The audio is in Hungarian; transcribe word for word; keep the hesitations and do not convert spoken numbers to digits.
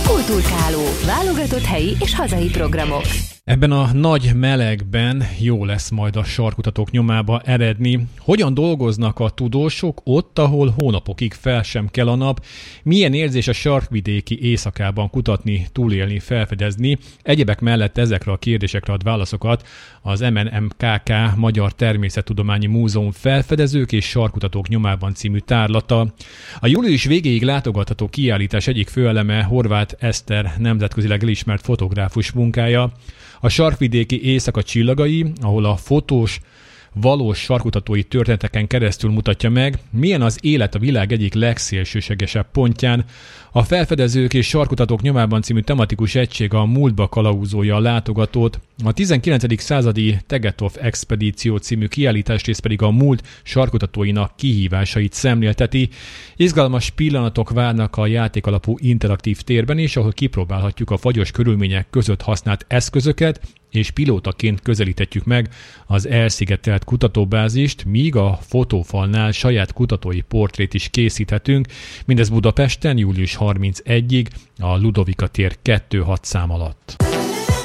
Kulturkáló. Válogatott helyi és hazai programok. Ebben a nagy melegben jó lesz majd a sarkutatók nyomába eredni. Hogyan dolgoznak a tudósok ott, ahol hónapokig fel sem kell a nap? Milyen érzés a sarkvidéki éjszakában kutatni, túlélni, felfedezni? Egyebek mellett ezekre a kérdésekre ad válaszokat az em en em ká ká Magyar Természettudományi Múzeum Felfedezők és Sarkutatók nyomában című tárlata. A július végéig látogatható kiállítás egyik főeleme Horváth Eszter nemzetközileg elismert fotográfus munkája. A sarkvidéki éjszaka csillagai, ahol a fotós valós sarkkutatói történeteken keresztül mutatja meg, milyen az élet a világ egyik legszélsőségesebb pontján. A Felfedezők és Sarkkutatók nyomában című tematikus egység a múltba kalauzolja a látogatót. A tizenkilencedik századi Tegethoff expedíció című kiállításrész pedig a múlt sarkkutatóinak kihívásait szemlélteti. Izgalmas pillanatok várnak a játékalapú interaktív térben is, ahol kipróbálhatjuk a fagyos körülmények között használt eszközöket, és pilótaként közelíthetjük meg az elszigetelt kutatóbázist, míg a fotófalnál saját kutatói portrét is készíthetünk, mindez Budapesten július harmincegyedikéig a Ludovika tér kettő hat szám alatt.